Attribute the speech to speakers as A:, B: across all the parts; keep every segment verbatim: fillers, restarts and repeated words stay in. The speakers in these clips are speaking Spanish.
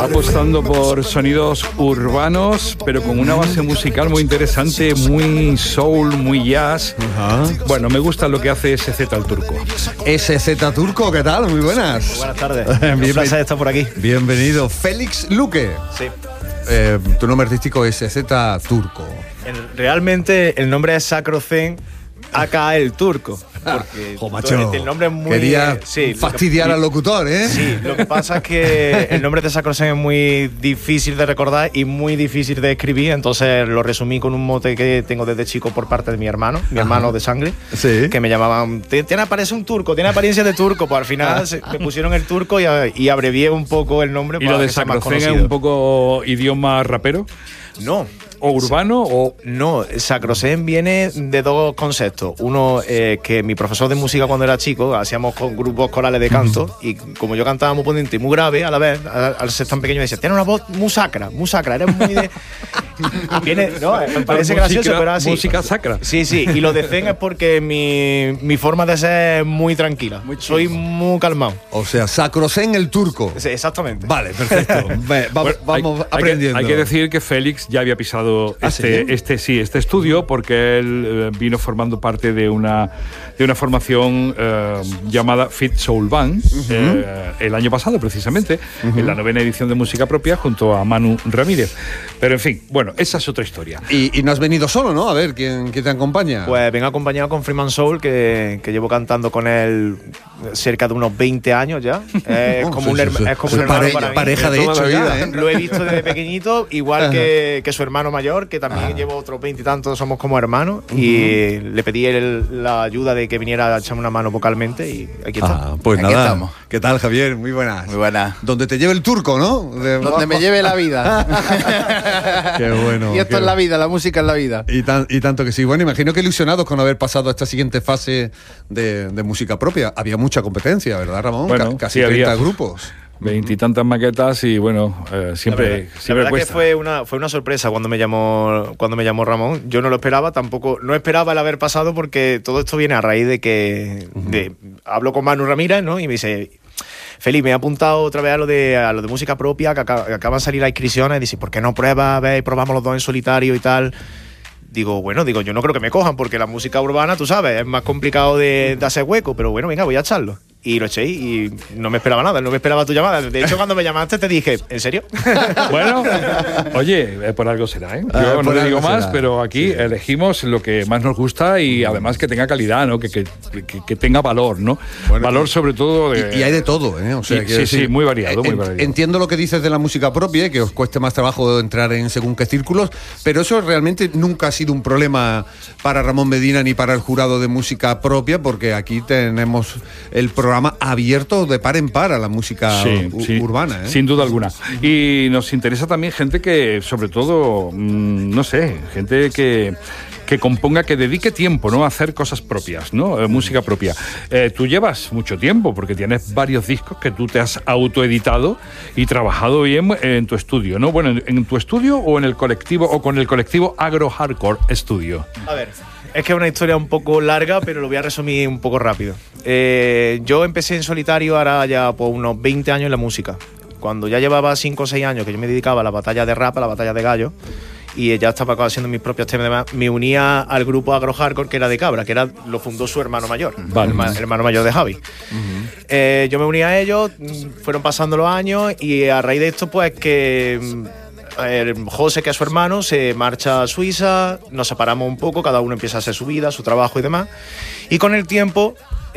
A: apostando por sonidos urbanos, pero con una base musical muy interesante, muy soul, muy jazz. Uh-huh. Bueno, me gusta lo que hace S Z el Turco.
B: S Z Turco, ¿qué tal? Muy buenas.
C: Muy buenas tardes. Un placer estar por aquí.
B: Bienvenido. Félix Luque.
C: Sí.
B: Eh, tu nombre artístico es S Z Turco.
C: El, realmente el nombre es Sacro Zen, acá el Turco. Porque
B: jo, macho,
C: el nombre es muy...
B: Quería
C: sí,
B: fastidiar
C: que,
B: al locutor, ¿eh?
C: Sí, lo que pasa es que el nombre de Sacro Zen es muy difícil de recordar y muy difícil de escribir, entonces lo resumí con un mote que tengo desde chico por parte de mi hermano, mi Ajá. hermano de sangre,
B: sí.
C: que me llamaban, tiene aparece un turco, tiene apariencia de turco, pues al final se, me pusieron el turco y, y abrevié un poco el nombre.
A: ¿Y lo de Sacro Zen es un poco idioma rapero?
C: No.
A: ¿O urbano? O
C: no, Sacro Zen viene de dos conceptos. Uno, eh, que mi profesor de música cuando era chico, hacíamos con grupos corales de canto, y como yo cantaba muy potente y muy grave a la vez, al, al ser tan pequeño me decía, tiene una voz muy sacra, muy sacra, eres muy de... Viene, no, me parece gracioso,
A: música,
C: pero así.
A: Música sacra.
C: Sí, sí, y lo de Zen es porque mi, mi forma de ser es muy tranquila, muy soy muy calmado.
B: O sea, Sacro Zen el Turco.
C: Sí, exactamente.
B: Vale, perfecto. Ve, va, bueno, vamos
A: hay,
B: aprendiendo.
A: Hay que, hay que decir que Félix ya había pisado
B: ¿Ah,
A: este,
B: sí?
A: este, sí, este estudio, porque él eh, vino formando parte de una, de una formación eh, llamada Fit Soul Band, uh-huh. eh, el año pasado precisamente, uh-huh. en la novena edición de Música Propia, junto a Manu Ramírez. Pero en fin, bueno, esa es otra historia.
B: Y, y no has venido solo, ¿no? A ver, ¿quién, quién te acompaña?
C: Pues vengo acompañado con Freeman Soul, que, que llevo cantando con él cerca de unos veinte años ya. Es como un, herma, es como un hermano
B: pare,
C: para mí.
B: Pareja de hecho ya, ¿eh?
C: Lo he visto desde pequeñito, igual que, que su hermano mayor, que también ah. llevo otros veinte y tantos, somos como hermanos. Uh-huh. Y le pedí el, la ayuda de que viniera a echarme una mano vocalmente y aquí está.
B: Ah, pues
D: aquí
B: nada.
D: Estamos.
B: ¿Qué tal, Javier? Muy buenas.
D: Muy buenas.
B: Donde te lleve el turco, ¿no? De...
D: Donde me lleve la vida.
B: Qué bueno.
D: Y esto
B: qué...
D: es la vida, la música es la vida.
B: Y, tan, y tanto que sí. Bueno, imagino que ilusionados con haber pasado a esta siguiente fase de, de música propia. Había mucha competencia, ¿verdad, Ramón?
A: Bueno,
B: casi
A: sí,
B: treinta
A: había
B: grupos.
A: Veintitantas maquetas y bueno, eh, siempre,
C: la verdad,
A: siempre
C: la verdad
A: cuesta.
C: que fue una, fue una sorpresa cuando me llamó cuando me llamó Ramón. Yo no lo esperaba, tampoco, no esperaba el haber pasado porque todo esto viene a raíz de que uh-huh. de, hablo con Manu Ramírez, ¿no? Y me dice, Felipe, me he apuntado otra vez a lo de, a lo de música propia, que, acá, que acaban de salir las inscripciones, y dice, ¿por qué no pruebas? Ve, probamos los dos en solitario y tal. Digo, bueno, digo, yo no creo que me cojan porque la música urbana, tú sabes, es más complicado de, de hacer hueco, pero bueno, venga, voy a echarlo. Y lo eché y no me esperaba nada, no me esperaba tu llamada. De hecho, cuando me llamaste te dije, ¿en serio?
A: Bueno, oye, eh, por algo será, ¿eh? Yo
B: ah,
A: no te digo
B: será.
A: más, pero aquí sí. elegimos lo que más nos gusta y además que tenga calidad, ¿no? Que, que, que, que tenga valor, ¿no? Bueno, valor sobre todo...
B: De, y, y hay de todo, ¿eh? O sea,
A: y, sí,
B: decir,
A: sí, muy variado, muy variado.
B: Entiendo lo que dices de la música propia, que os cueste más trabajo entrar en según qué círculos, pero eso realmente nunca ha sido un problema para Ramón Medina ni para el jurado de música propia, porque aquí tenemos el programa abierto de par en par a la música
A: sí,
B: u-
A: sí,
B: urbana, ¿eh?
A: Sin duda alguna. Y nos interesa también gente que, sobre todo, mmm, no sé, gente que... que componga, que dedique tiempo, ¿no? A hacer cosas propias, ¿no? Eh, música propia. Eh, tú llevas mucho tiempo porque tienes varios discos que tú te has autoeditado y trabajado bien en tu estudio, ¿no? Bueno, en, en tu estudio o en el colectivo o con el colectivo Agro Hardcore Studio.
C: A ver, es que es una historia un poco larga, pero lo voy a resumir un poco rápido. Eh, yo empecé en solitario ahora ya por unos veinte años en la música. Cuando ya llevaba cinco o seis años que yo me dedicaba a la batalla de rap, a la batalla de gallo, y ya estaba haciendo mis propios temas, me unía al grupo Agro Hardcore, que era de Cabra, que era, lo fundó su hermano mayor,
A: vale.
C: el, el hermano mayor de Javi. Uh-huh. Eh, yo me uní a ellos, fueron pasando los años y a raíz de esto pues que... El José, que es su hermano, se marcha a Suiza, nos separamos un poco, cada uno empieza a hacer su vida, su trabajo y demás. Y con el tiempo,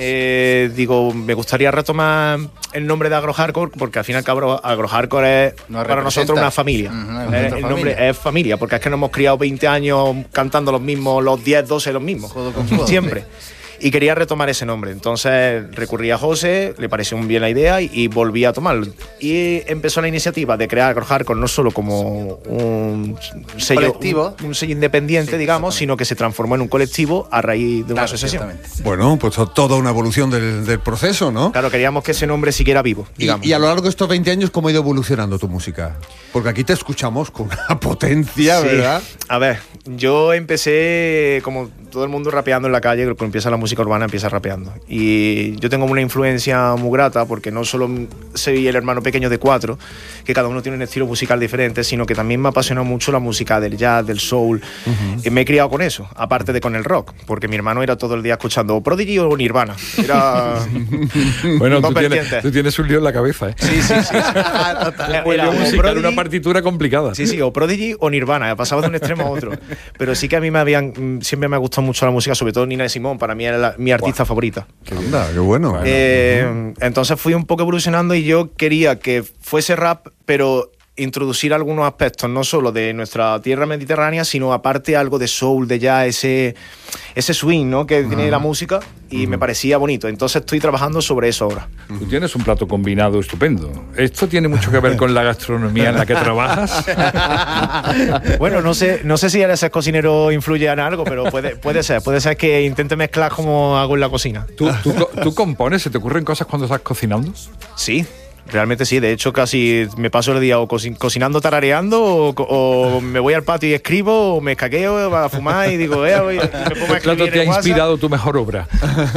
C: eh, digo, me gustaría retomar el nombre de Agro Hardcore, porque al fin y al cabo Agro Hardcore es
D: no
C: para nosotros una familia.
D: Uh-huh,
C: es, el nombre familia. Es familia, porque es que nos hemos criado veinte años cantando los mismos, los diez, doce los mismos.
D: Codo con codo,
C: siempre.
D: Sí.
C: Y quería retomar ese nombre. Entonces recurrí a José, le pareció muy bien la idea y, y volví a tomarlo. Y empezó la iniciativa de crear Agro Hardcore no solo como un sello,
D: colectivo.
C: Un, un sello independiente, sí, digamos, sino que se transformó en un colectivo a raíz de una
D: claro,
C: asociación.
B: Bueno, pues toda una evolución del, del proceso, ¿no?
C: Claro, queríamos que ese nombre siguiera vivo, digamos.
B: Y, y a lo largo de estos veinte años, ¿cómo ha ido evolucionando tu música? Porque aquí te escuchamos con una potencia,
C: sí.
B: ¿verdad?
C: A ver, yo empecé, como todo el mundo rapeando en la calle, cuando empieza la música urbana empieza rapeando. Y yo tengo una influencia muy grata porque no solo soy el hermano pequeño de cuatro, que cada uno tiene un estilo musical diferente, sino que también me apasiona mucho la música del jazz, del soul. Uh-huh. Y me he criado con eso, aparte de con el rock, porque mi hermano era todo el día escuchando Prodigy o Nirvana. Era...
A: bueno, tú tienes, tú tienes un lío en la cabeza, ¿eh?
C: Sí, sí, sí. sí.
A: Era musical, una partitura complicada.
C: Sí, sí, o Prodigy o Nirvana, pasaba de un extremo a otro. Pero sí que a mí me habían, siempre me ha gustado mucho la música, sobre todo Nina Simone, para mí era la, mi artista wow. favorita.
B: Qué, Anda, qué bueno.
C: Eh, uh-huh. Entonces fui un poco evolucionando y yo quería que fuese rap, pero introducir algunos aspectos, no solo de nuestra tierra mediterránea, sino aparte algo de soul, de ya ese, ese swing, ¿no? que uh-huh. tiene la música, y uh-huh. me parecía bonito. Entonces estoy trabajando sobre eso ahora.
A: Tú tienes un plato combinado estupendo. ¿Esto tiene mucho que ver con la gastronomía en la que trabajas?
C: Bueno, no sé, no sé si el ser cocinero influye en algo, pero puede, puede ser. Puede ser que intente mezclar como hago en la cocina.
A: ¿Tú, tú, tú compones? ¿Se te ocurren cosas cuando estás cocinando?
C: Sí. Realmente sí, de hecho casi me paso el día o co- cocinando, tarareando, o, o me voy al patio y escribo, o me escaqueo a fumar y digo, eh, voy, y me pongo a escribir.
A: ¿Qué plato te ha inspirado tu mejor obra?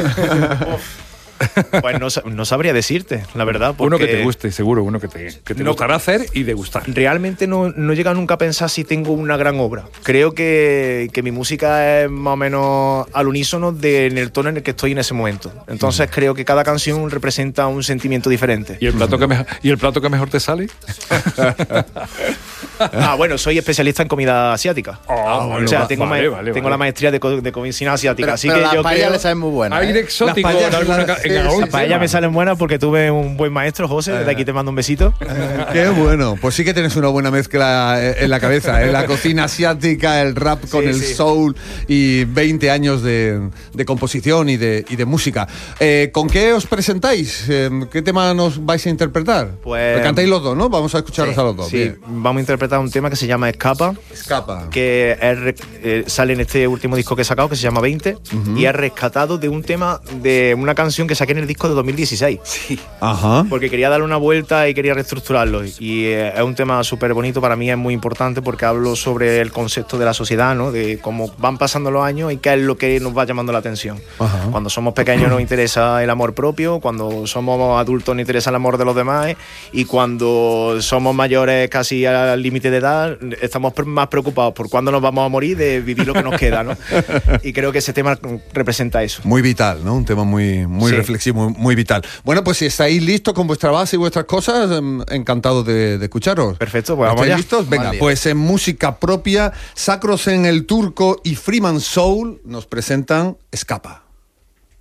C: Pues no, no sabría decirte, la verdad.
A: Uno que te guste, seguro, uno que te, que te
C: no,
A: gustará hacer y degustar.
C: Realmente no, no he llegado nunca a pensar si tengo una gran obra. Creo que, que mi música es más o menos al unísono de, en el tono en el que estoy en ese momento. Entonces mm. creo que cada canción representa un sentimiento diferente.
A: ¿Y el plato que mejor, ¿y el plato que mejor te sale?
C: Ah, bueno, soy especialista en comida asiática.
A: Oh, bueno,
C: o sea, tengo,
A: vale,
C: ma-
A: vale,
C: tengo
A: vale.
C: la maestría de, co- de cocina asiática.
D: Pero,
C: así
D: pero
C: que
D: las
C: yo
D: paellas
C: creo...
D: le saben muy buenas.
A: Aire
D: ¿eh?
A: exótico.
B: Las
A: en alguna ca- en algún
C: Las paellas
A: tema.
C: me salen buenas porque tuve un buen maestro, José. Desde aquí te mando un besito.
B: Qué bueno. Pues sí que tienes una buena mezcla en la cabeza, ¿eh? La cocina asiática, el rap con sí, el
C: sí.
B: soul y veinte años de, de composición y de, y de música. Eh, ¿Con qué os presentáis? Eh, ¿Qué tema nos vais a interpretar?
C: Pues...
B: Cantáis los dos, ¿no? Vamos a escucharos
C: sí,
B: a los dos.
C: Sí,
B: Bien.
C: vamos a interpretar un tema que se llama Escapa.
B: Escapa.
C: Que es, eh, sale en este último disco que he sacado, que se llama veinte, uh-huh. y es rescatado de un tema, de una canción que saqué en el disco de dos mil dieciséis.
A: Sí.
B: Ajá.
C: Porque quería darle una vuelta y quería reestructurarlo. Y eh, es un tema súper bonito, para mí es muy importante porque hablo sobre el concepto de la sociedad, ¿no? De cómo van pasando los años y qué es lo que nos va llamando la atención.
B: Ajá.
C: Cuando somos pequeños nos interesa el amor propio, cuando somos adultos nos interesa el amor de los demás, y cuando somos mayores casi al límite de edad estamos más preocupados por cuándo nos vamos a morir de vivir lo que nos queda, ¿no? Y creo que ese tema representa eso.
B: Muy vital, ¿no? Un tema muy, muy
C: sí.
B: reflexivo, muy, muy vital. Bueno, pues si estáis listos con vuestra base y vuestras cosas, encantado de, de escucharos.
C: Perfecto, pues vamos
B: ¿Estáis
C: allá?
B: listos? Venga,
D: Vale.
B: pues en música propia, Sacros en el Turco y Freeman Soul nos presentan Escapa.